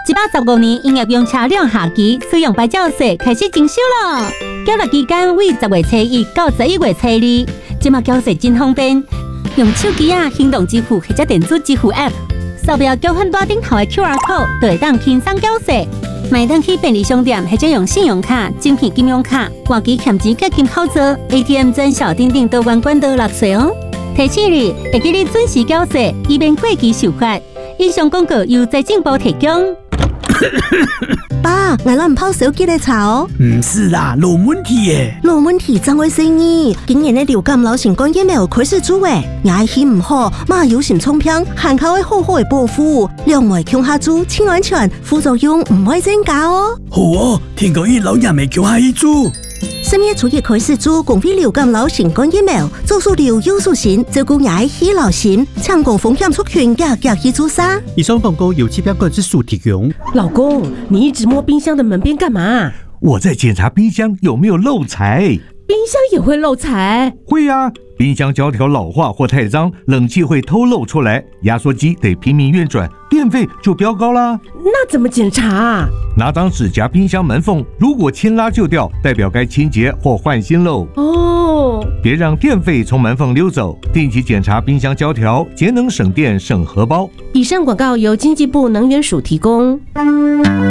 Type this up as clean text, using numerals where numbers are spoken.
115年营业用车辆下期使用牌照税开始征收了。缴纳期间为10月初1到11月初2，即马缴税真方便，用手机行动支付或者电子支付 App， 扫描交换单顶头的 QR code， 就会当轻松缴税。买当去便利商店或者用信用卡、精品金融卡、换机欠钱结金口座 ，ATM 专小等等都关管到落税哦。提醒你，会记你准时缴税，以免过期受罚。以上广告由财政部提供。 爸，我们泡手机的茶哦。 唔是啦，有问题耶。 有问题怎会生意？今年的流感流行感染有开始做诶，牙齿唔好，嘛有心冲偏，含口会好好的保护，两位强下做，清安全，副作用唔会增加哦。 好哦，听讲伊老人未叫下一做。 10月初1開始做公費流感流行感疫苗，做數療優素線，照顧牙齒流行，搶攻風險族群嘅去做啥？ 以上廣告由氣標管制署提供。 老公，你一直摸冰箱的門邊幹嘛？ 我在檢查冰箱有沒有漏財。 冰箱也會漏財？ 會啊，冰箱膠條老化或太髒，冷氣會透漏出來，壓縮機得拼命運轉，電費就飆高啦。 那怎麼檢查啊？ 拿張紙夾冰箱門縫，如果牽拉就掉，代表該清潔或換新嘍。 哦， 別讓電費從門縫溜走，定期檢查冰箱膠條，節能省電省荷包。 以上廣告由經濟部能源署提供。